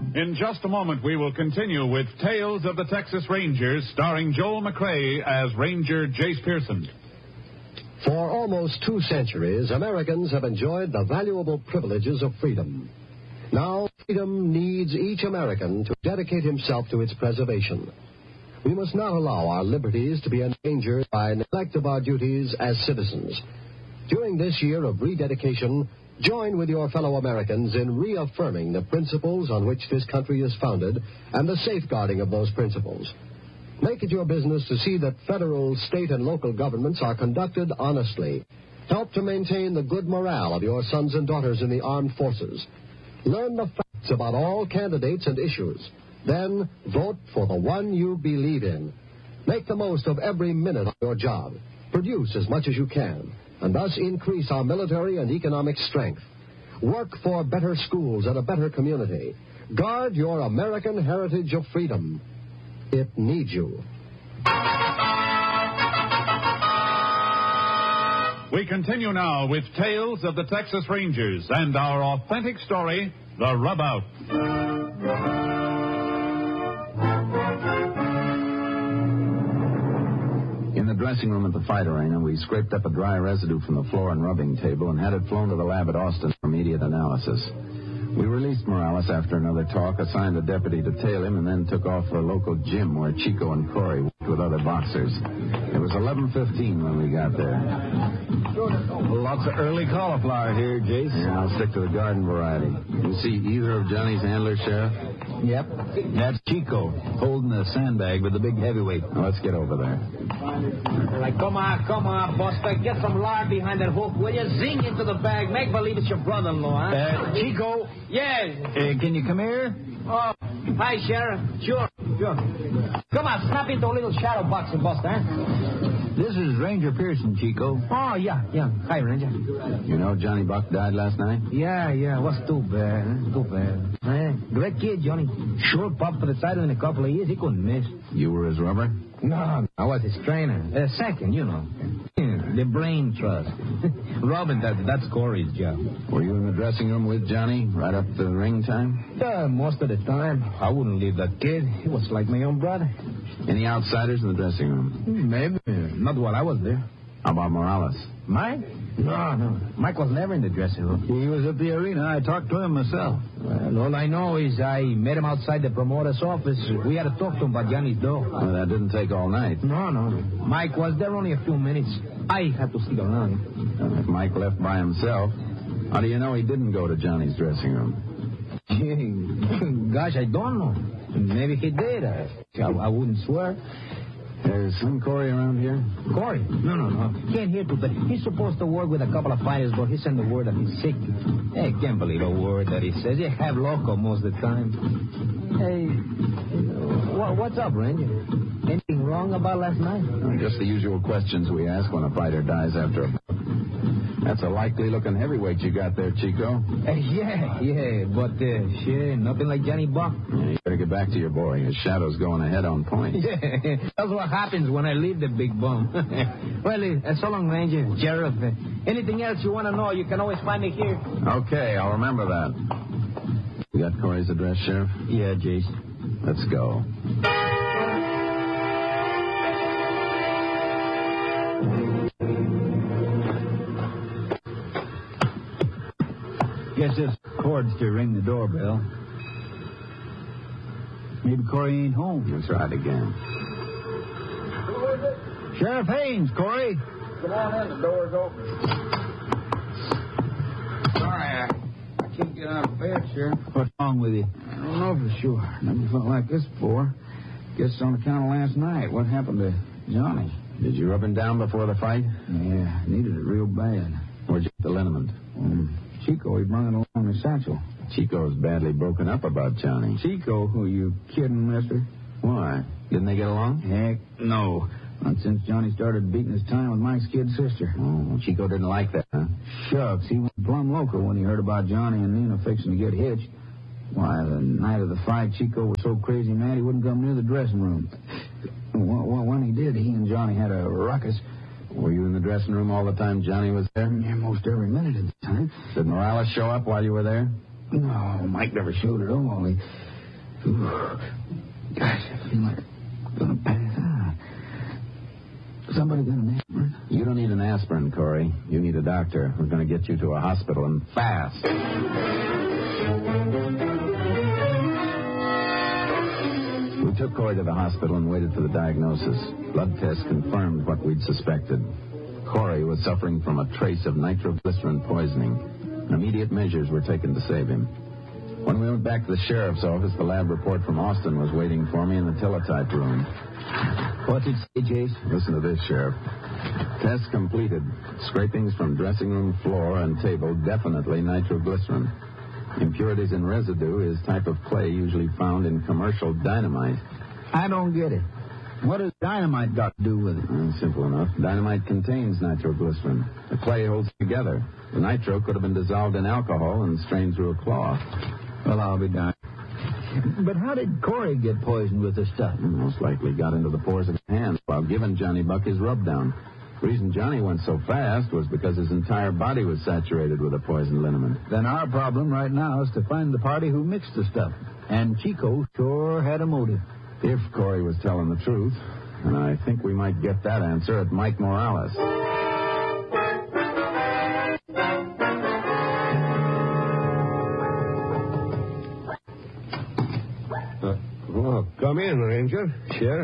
In just a moment, we will continue with Tales of the Texas Rangers, starring Joel McCrea as Ranger Jace Pearson. For almost 2 centuries, Americans have enjoyed the valuable privileges of freedom. Now, freedom needs each American to dedicate himself to its preservation. We must not allow our liberties to be endangered by neglect of our duties as citizens. During this year of rededication, join with your fellow Americans in reaffirming the principles on which this country is founded and the safeguarding of those principles. Make it your business to see that federal, state, and local governments are conducted honestly. Help to maintain the good morale of your sons and daughters in the armed forces. Learn the facts about all candidates and issues. Then vote for the one you believe in. Make the most of every minute of your job. Produce as much as you can, and thus increase our military and economic strength. Work for better schools and a better community. Guard your American heritage of freedom. It needs you. We continue now with Tales of the Texas Rangers and our authentic story, The Rub Out. In the dressing room at the fight arena, we scraped up a dry residue from the floor and rubbing table and had it flown to the lab at Austin for immediate analysis. We released Morales after another talk, assigned a deputy to tail him, and then took off for a local gym where Chico and Corey worked with other boxers. It was 11:15 when we got there. Lots of early cauliflower here, Jace. Yeah, I'll stick to the garden variety. You see either of Johnny's handlers, Sheriff? Yep. That's Chico, holding the sandbag with the big heavyweight. Well, let's get over there. Like, come on, Buster. Get some lard behind that hook, will you? Zing into the bag. Make believe it's your brother-in-law, huh? Chico. Yes. Can you come here? Oh, hi, Sheriff. Sure. Come on, snap into a little shadow boxing, Buster, huh? This is Ranger Pearson, Chico. Oh, yeah. Hi, Ranger. You know Johnny Buck died last night? Yeah. What's too bad? Too bad. Great kid, Johnny. Sure popped for the title in a couple of years. He couldn't miss. You were his rubber? No, I was his trainer. Second, you know. The brain trust. Robin, that's Corey's job. Were you in the dressing room with Johnny right up to ring time? Most of the time. I wouldn't leave that kid. He was like my own brother. Any outsiders in the dressing room? Maybe. Not while I was there. How about Morales? Mike? No. Mike was never in the dressing room. He was at the arena. I talked to him myself. Well, all I know is I met him outside the promoter's office. We had to talk to him about Johnny's dough. Well, that didn't take all night. No. Mike was there only a few minutes. I had to stick around. If Mike left by himself, how do you know he didn't go to Johnny's dressing room? Gosh, I don't know. Maybe he did. I wouldn't swear. There's some Corey around here? Corey? No. Can't hear today. He's supposed to work with a couple of fighters, but he sent the word that he's sick. Hey, can't believe a word that he says. You have loco most of the time. Hey, what's up, Ranger? Anything wrong about last night? Just the usual questions we ask when a fighter dies after a... That's a likely-looking heavyweight you got there, Chico. Yeah, but shit, nothing like Johnny Buck. Yeah, you better get back to your boy. His shadow's going ahead on point. Yeah, that's what happens when I leave the big bum. Well, so long, Ranger, Sheriff. Anything else you want to know, you can always find me here. Okay, I'll remember that. You got Corey's address, Sheriff? Yeah, Jace. Let's go. Guess this cords to ring the doorbell. Maybe Corey ain't home. Let's try it again. Sheriff Haynes, Corey. Come on in, the door's open. Sorry, I can't get out of bed, Sheriff. What's wrong with you? I don't know for sure. Never felt like this before. Guess on account of last night. What happened to Johnny? Did you rub him down before the fight? Yeah, needed it real bad. Where'd you get the liniment? Chico, he brought it along in his satchel. Chico's badly broken up about Johnny. Chico? Who, you kidding, mister? Why? Didn't they get along? Heck, no. Not since Johnny started beating his time with Mike's kid sister. Oh, Chico didn't like that, huh? Shucks, he went plumb local when he heard about Johnny and Nina fixing to get hitched. Why, the night of the fight, Chico was so crazy mad he wouldn't come near the dressing room. Well, when he did, he and Johnny had a ruckus. Were you in the dressing room all the time Johnny was there? Yeah, most every minute of the time. Did Morales show up while you were there? No, Mike never showed at all. Gosh, I feel like I'm going to pass out. Somebody got an aspirin? You don't need an aspirin, Corey. You need a doctor. We're going to get you to a hospital and fast. We took Corey to the hospital and waited for the diagnosis. Blood tests confirmed what we'd suspected. Corey was suffering from a trace of nitroglycerin poisoning. Immediate measures were taken to save him. When we went back to the sheriff's office, the lab report from Austin was waiting for me in the teletype room. What's it say, Jace? Listen to this, Sheriff. Test completed. Scrapings from dressing room floor and table, definitely nitroglycerin. Impurities in residue is type of clay usually found in commercial dynamite. I don't get it. What has dynamite got to do with it? Simple enough. Dynamite contains nitroglycerin. The clay holds together. The nitro could have been dissolved in alcohol and strained through a cloth. Well, I'll be darned. But how did Corey get poisoned with this stuff? Most likely got into the pores of his hands while giving Johnny Buck his rub-down. The reason Johnny went so fast was because his entire body was saturated with a poison liniment. Then our problem right now is to find the party who mixed the stuff. And Chico sure had a motive. If Corey was telling the truth. And I think we might get that answer at Mike Morales. Oh, come in, Ranger. Sheriff.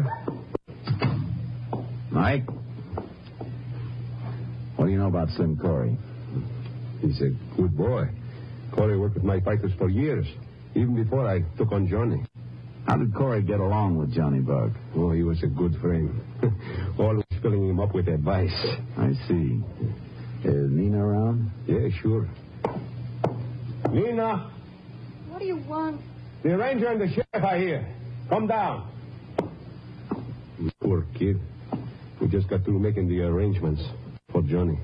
Mike? What do you know about Slim Corey? He's a good boy. Corey worked with my fighters for years, even before I took on Johnny. How did Corey get along with Johnny Buck? Oh, he was a good friend. Always filling him up with advice. I see. Is Nina around? Yeah, sure. Nina! What do you want? The ranger and the sheriff are here. Come down. Poor kid. We just got through making the arrangements for Johnny.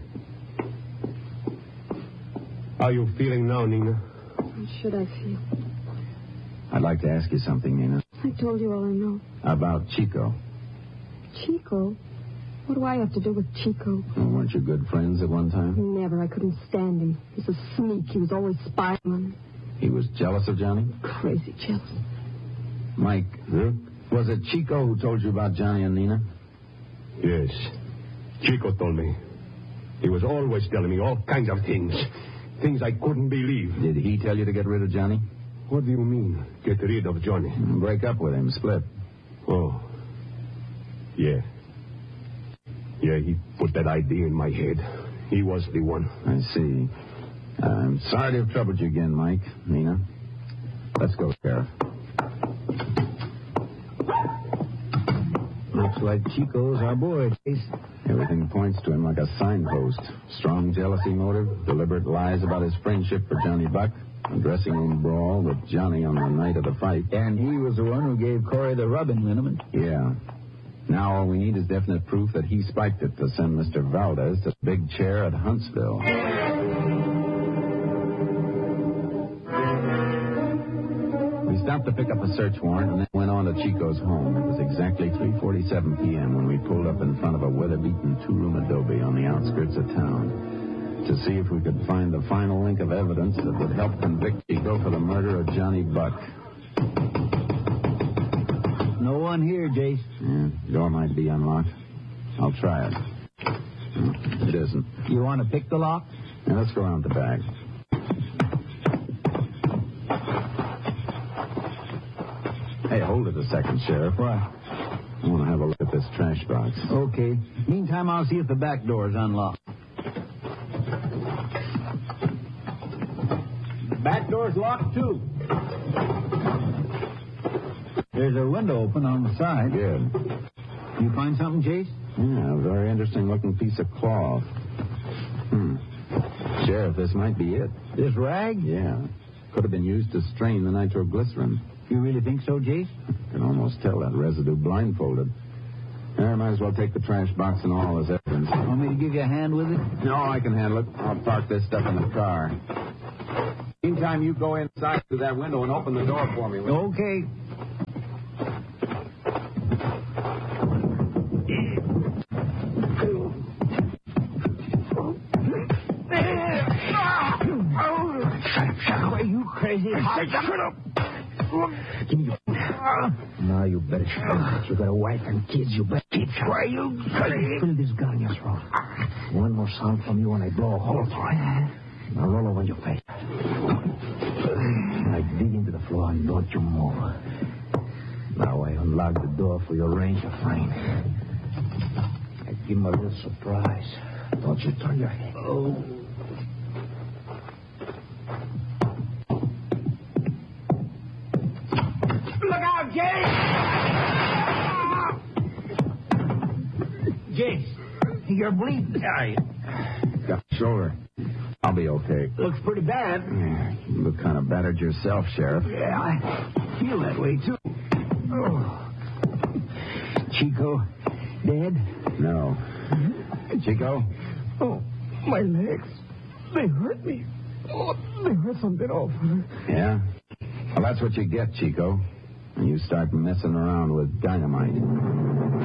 How are you feeling now, Nina? How should I feel? I'd like to ask you something, Nina. I told you all I know. About Chico. Chico? What do I have to do with Chico? Oh, weren't you good friends at one time? Never. I couldn't stand him. He was a sneak. He was always spying on me. He was jealous of Johnny? Crazy jealous. Mike, was it Chico who told you about Johnny and Nina? Yes. Chico told me. He was always telling me all kinds of things. Things I couldn't believe. Did he tell you to get rid of Johnny? What do you mean, get rid of Johnny? Break up with him, split. Oh. Yeah. Yeah, he put that idea in my head. He was the one. I see. I'm sorry to have troubled you again, Mike. Nina. Let's go, Sheriff. Looks like Chico's our boy, Chase. Everything points to him like a signpost. Strong jealousy motive, deliberate lies about his friendship for Johnny Buck, a dressing room brawl with Johnny on the night of the fight. And he was the one who gave Corey the rubbing liniment. Yeah. Now all we need is definite proof that he spiked it to send Mr. Valdez to the big chair at Huntsville. We stopped to pick up a search warrant and then went on to Chico's home. It was exactly 3:47 p.m. when we pulled up in front of a weather-beaten two-room adobe on the outskirts of town to see if we could find the final link of evidence that would help convict Chico for the murder of Johnny Buck. No one here, Jace. Yeah, door might be unlocked. I'll try it. No, it isn't. You want to pick the lock? Now, let's go around the back. Hey, hold it a second, Sheriff. What? I want to have a look at this trash box. Okay. Meantime, I'll see if the back door's unlocked. Back door's locked, too. There's a window open on the side. Good. You find something, Jace? Yeah, a very interesting-looking piece of cloth. Sheriff, this might be it. This rag? Yeah. Could have been used to strain the nitroglycerin. You really think so, Jace? I can almost tell that residue blindfolded. I might as well take the trash box and all as evidence. Want me to give you a hand with it? No, I can handle it. I'll park this stuff in the car. Meantime, you go inside through that window and open the door for me. Okay. Are you crazy? Shut up! Give me your phone. Now you better stop. You got a wife and kids. You better keep shut. Why you... Fill this gun in your throat. One more sound from you and I blow a hole through it. Now roll over on your face. I dig into the floor and don't you move. Now I unlock the door for your ranger friend. I give him a little surprise. Don't you turn your head. Oh. Look out, Jace! Jace, you're bleeding. Got the shoulder. I'll be okay. Looks pretty bad. You look kind of battered yourself, Sheriff. Yeah, I feel that way, too. Oh. Chico, dead? No. Chico? Oh, my legs. They hurt me. Oh, they hurt some bit off. Yeah? Well, that's what you get, Chico. When you start messing around with dynamite.